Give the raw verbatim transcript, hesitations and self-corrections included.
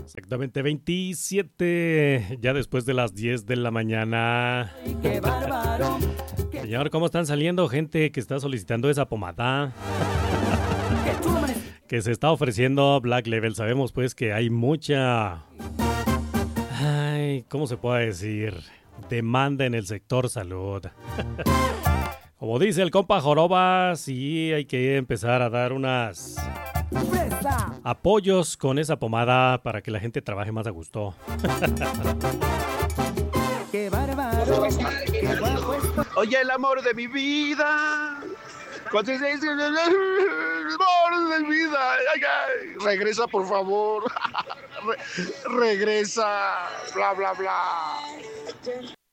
Exactamente veintisiete, ya después de las diez de la mañana. ¡Qué bárbaro! Señor, ¿cómo están saliendo gente que está solicitando esa pomada? Que se está ofreciendo Black Label. Sabemos pues que hay mucha... Ay, ¿cómo se puede decir? Demanda en el sector salud. Como dice el compa Joroba, sí hay que empezar a dar unas... apoyos con esa pomada para que la gente trabaje más a gusto. ¡Qué bárbaro! ¡Qué guapo! Oye, el amor de mi vida. Cuando se dice el amor de mi vida. Ay, ay, regresa, por favor. Re- regresa. Bla, bla, bla.